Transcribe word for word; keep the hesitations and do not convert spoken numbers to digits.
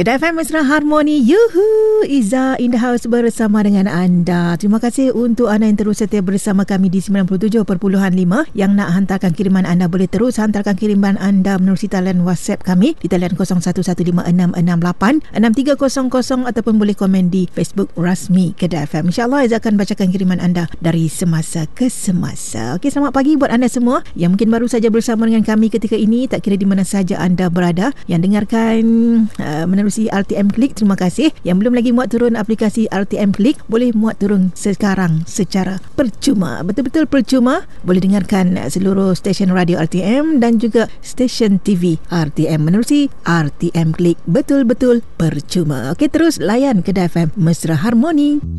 Kedai F M Mesra Harmoni. Yuhu, Iza in the house bersama dengan anda. Terima kasih untuk anda yang terus setia bersama kami di sembilan puluh tujuh perpuluhan lima. Yang nak hantarkan kiriman anda boleh terus hantarkan kiriman anda menerusi talian WhatsApp kami di talian kosong satu satu lima enam enam lapan enam tiga kosong kosong ataupun boleh komen di Facebook rasmi Kedai F M. InsyaAllah Iza akan bacakan kiriman anda dari semasa ke semasa. Okey, selamat pagi buat anda semua yang mungkin baru saja bersama dengan kami ketika ini, tak kira di mana saja anda berada yang dengarkan uh, menerusi R T M Klik. Terima kasih. Yang belum lagi muat turun aplikasi R T M Klik, boleh muat turun sekarang secara percuma. Betul-betul percuma. Boleh dengarkan seluruh stesen radio R T M dan juga stesen T V R T M menerusi R T M Klik. Betul-betul percuma. Okey, terus layan Kedai F M Mesra Harmoni.